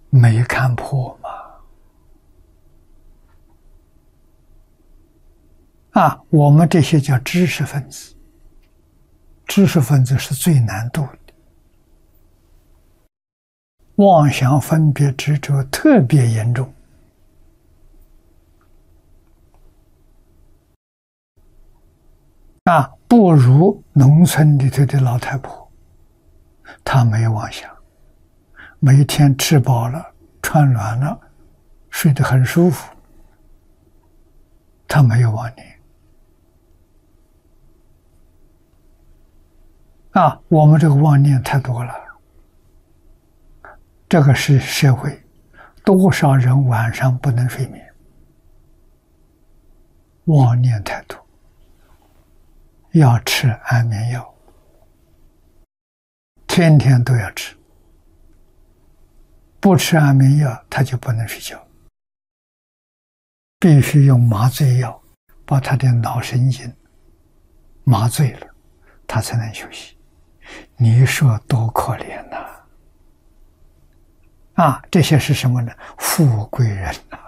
没看破嘛。我们这些叫知识分子，知识分子是最难度的，妄想分别执着特别严重。不如农村里头的老太婆，她没有妄想，每天吃饱了，穿暖了，睡得很舒服，她没有妄念。我们这个妄念太多了。这个是社会，多少人晚上不能睡眠，妄念太多，要吃安眠药，天天都要吃，不吃安眠药他就不能睡觉，必须用麻醉药把他的脑神经麻醉了，他才能休息。你说多可怜呐！这些是什么呢？富贵人啊！